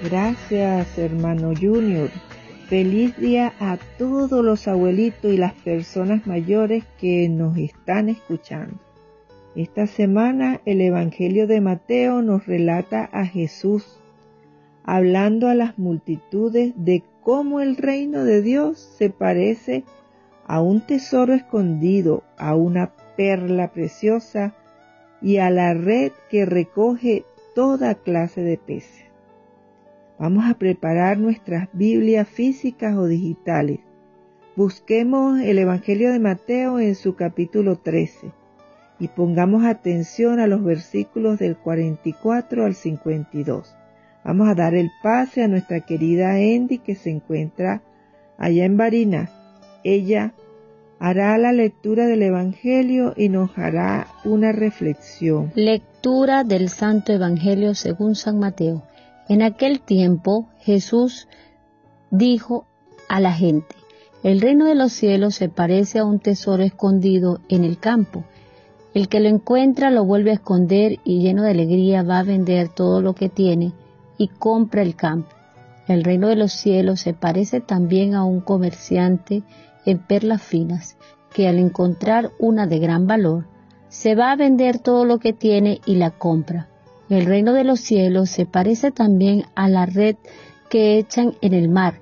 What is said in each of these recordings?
Gracias, hermano Junior. Feliz día a todos los abuelitos y las personas mayores que nos están escuchando. Esta semana el Evangelio de Mateo nos relata a Jesús hablando a las multitudes de cómo el reino de Dios se parece a un tesoro escondido, a una perla preciosa y a la red que recoge toda clase de peces. Vamos a preparar nuestras Biblias físicas o digitales. Busquemos el Evangelio de Mateo en su capítulo 13 y pongamos atención a los versículos del 44 al 52. Vamos a dar el pase a nuestra querida Andy, que se encuentra allá en Barinas. Ella hará la lectura del Evangelio y nos hará una reflexión. Lectura del Santo Evangelio según San Mateo. En aquel tiempo Jesús dijo a la gente: el reino de los cielos se parece a un tesoro escondido en el campo. El que lo encuentra lo vuelve a esconder y lleno de alegría va a vender todo lo que tiene y compra el campo. El reino de los cielos se parece también a un comerciante en perlas finas, que al encontrar una de gran valor, se va a vender todo lo que tiene y la compra. El reino de los cielos se parece también a la red que echan en el mar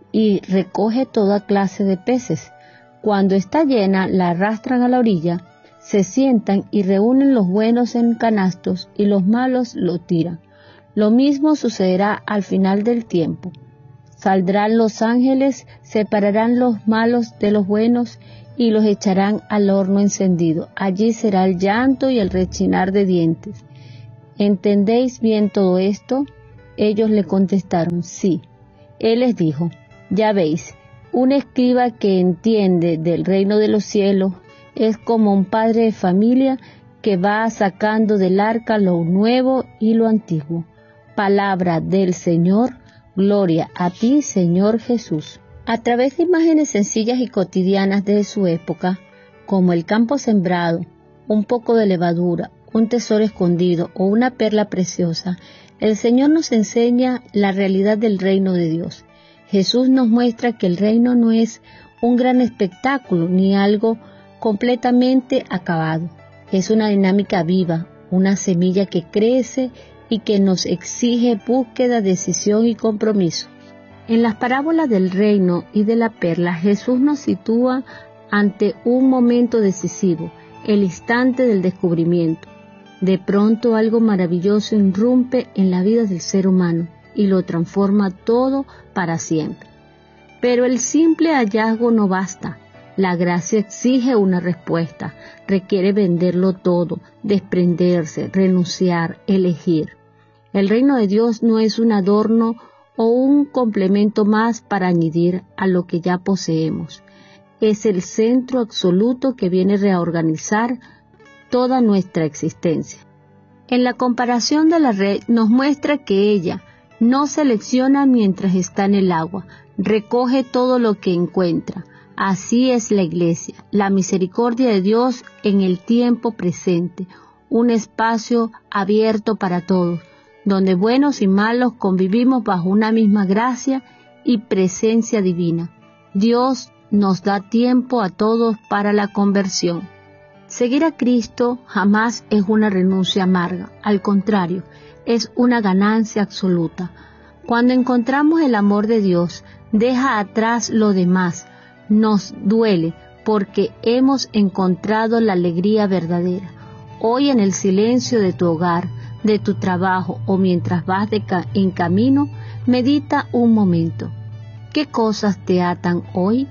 y recoge toda clase de peces. Cuando está llena, la arrastran a la orilla, se sientan y reúnen los buenos en canastos y los malos lo tiran. Lo mismo sucederá al final del tiempo. Saldrán los ángeles, separarán los malos de los buenos y los echarán al horno encendido. Allí será el llanto y el rechinar de dientes. ¿Entendéis bien todo esto? Ellos le contestaron: sí. Él les dijo: ya veis, un escriba que entiende del reino de los cielos es como un padre de familia que va sacando del arca lo nuevo y lo antiguo. Palabra del Señor. Gloria a ti, Señor Jesús. A través de imágenes sencillas y cotidianas de su época, como el campo sembrado, un poco de levadura, un tesoro escondido o una perla preciosa, el Señor nos enseña la realidad del reino de Dios. Jesús nos muestra que el reino no es un gran espectáculo ni algo completamente acabado. Es una dinámica viva, una semilla que crece y que nos exige búsqueda, decisión y compromiso. En las parábolas del reino y de la perla, Jesús nos sitúa ante un momento decisivo, el instante del descubrimiento. De pronto algo maravilloso irrumpe en la vida del ser humano y lo transforma todo para siempre. Pero el simple hallazgo no basta. La gracia exige una respuesta, requiere venderlo todo, desprenderse, renunciar, elegir. El reino de Dios no es un adorno o un complemento más para añadir a lo que ya poseemos. Es el centro absoluto que viene a reorganizar toda nuestra existencia. En la comparación de la red nos muestra que ella no selecciona mientras está en el agua, recoge todo lo que encuentra. Así es la Iglesia, la misericordia de Dios en el tiempo presente, un espacio abierto para todos, donde buenos y malos convivimos bajo una misma gracia y presencia divina. Dios nos da tiempo a todos para la conversión. Seguir a Cristo jamás es una renuncia amarga, al contrario, es una ganancia absoluta. Cuando encontramos el amor de Dios, deja atrás lo demás. Nos duele porque hemos encontrado la alegría verdadera. Hoy, en el silencio de tu hogar, de tu trabajo o mientras vas en camino, medita un momento. ¿Qué cosas te atan hoy?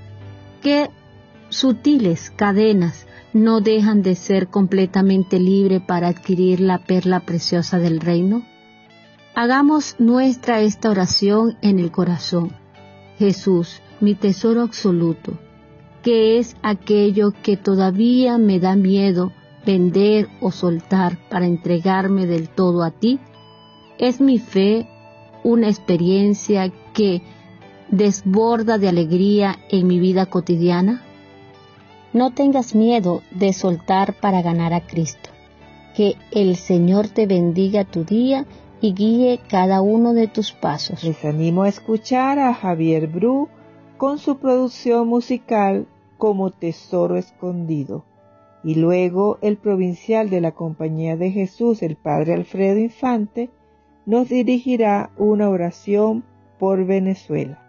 ¿Qué sutiles cadenas no dejan de ser completamente libre para adquirir la perla preciosa del reino? Hagamos nuestra esta oración en el corazón. Jesús, mi tesoro absoluto, ¿qué es aquello que todavía me da miedo vender o soltar para entregarme del todo a ti? ¿Es mi fe una experiencia que desborda de alegría en mi vida cotidiana? No tengas miedo de soltar para ganar a Cristo. Que el Señor te bendiga tu día y guíe cada uno de tus pasos. Les animo a escuchar a Javier Bru con su producción musical Como Tesoro Escondido. Y luego el provincial de la Compañía de Jesús, el Padre Alfredo Infante, nos dirigirá una oración por Venezuela.